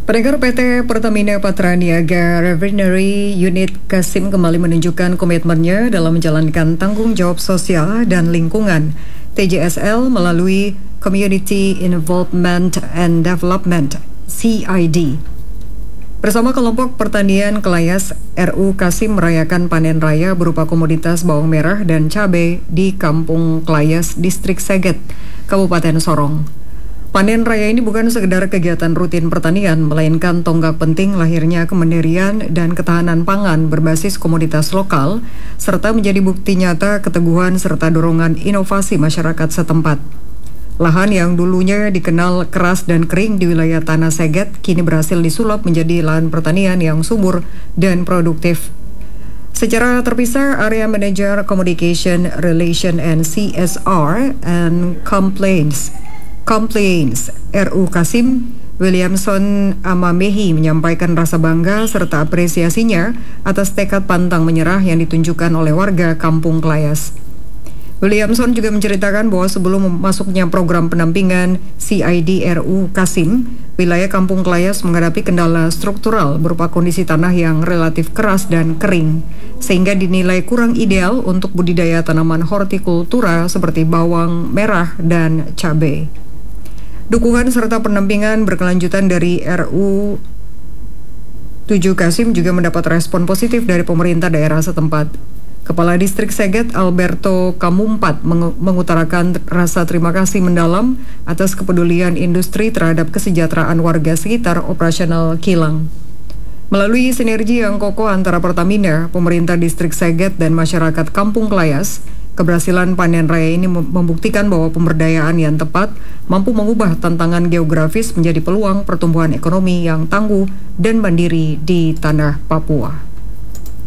Pendengar, PT Pertamina Patraniaga Refinery Unit Kasim kembali menunjukkan komitmennya dalam menjalankan tanggung jawab sosial dan lingkungan TJSL melalui Community Involvement and Development (CID). Bersama kelompok pertanian Kelayas, RU Kasim merayakan panen raya berupa komoditas bawang merah dan cabai di Kampung Kelayas, Distrik Seget, Kabupaten Sorong. Panen raya ini bukan sekedar kegiatan rutin pertanian, melainkan tonggak penting lahirnya kemandirian dan ketahanan pangan berbasis komoditas lokal, serta menjadi bukti nyata keteguhan serta dorongan inovasi masyarakat setempat. Lahan yang dulunya dikenal keras dan kering di wilayah Tanah Seget, kini berhasil disulap menjadi lahan pertanian yang subur dan produktif. Secara terpisah, Area Manager Communication, Relation and CSR and Complaints RU Kasim, Williamson Amamehi menyampaikan rasa bangga serta apresiasinya atas tekad pantang menyerah yang ditunjukkan oleh warga Kampung Kelayas. Williamson juga menceritakan bahwa sebelum masuknya program pendampingan CID RU Kasim, wilayah Kampung Kelayas menghadapi kendala struktural berupa kondisi tanah yang relatif keras dan kering, sehingga dinilai kurang ideal untuk budidaya tanaman hortikultura seperti bawang merah dan cabai. Dukungan serta pendampingan berkelanjutan dari RU 7 Kasim juga mendapat respon positif dari pemerintah daerah setempat. Kepala Distrik Seget Alberto Kamumpat mengutarakan rasa terima kasih mendalam atas kepedulian industri terhadap kesejahteraan warga sekitar operasional kilang. Melalui sinergi yang kokoh antara Pertamina, pemerintah Distrik Seget, dan masyarakat Kampung Kelayas, keberhasilan panen raya ini membuktikan bahwa pemberdayaan yang tepat mampu mengubah tantangan geografis menjadi peluang pertumbuhan ekonomi yang tangguh dan mandiri di tanah Papua.